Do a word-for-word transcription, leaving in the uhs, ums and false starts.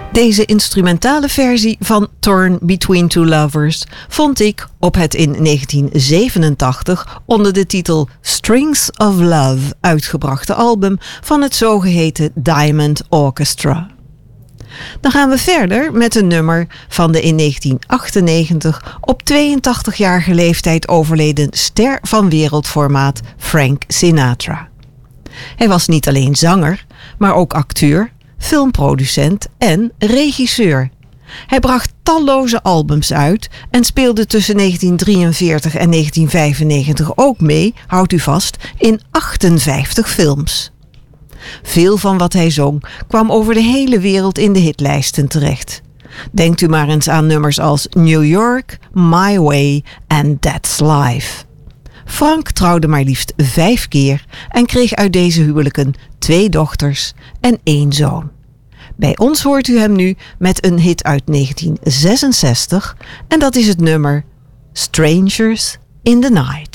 Deze instrumentale versie van Torn Between Two Lovers vond ik op het in negentien zevenentachtig onder de titel Strings of Love uitgebrachte album van het zogeheten Diamond Orchestra. Dan gaan we verder met een nummer van de in negentien achtennegentig op tweeëntachtigjarige leeftijd overleden ster van wereldformaat Frank Sinatra. Hij was niet alleen zanger, maar ook acteur, filmproducent en regisseur. Hij bracht talloze albums uit en speelde tussen negentien drieënveertig en negentien vijfennegentig ook mee, houdt u vast, in achtenvijftig films. Veel van wat hij zong kwam over de hele wereld in de hitlijsten terecht. Denkt u maar eens aan nummers als New York, My Way en That's Life. Frank trouwde maar liefst vijf keer en kreeg uit deze huwelijken twee dochters en één zoon. Bij ons hoort u hem nu met een hit uit negentien zesenzestig en dat is het nummer Strangers in the Night.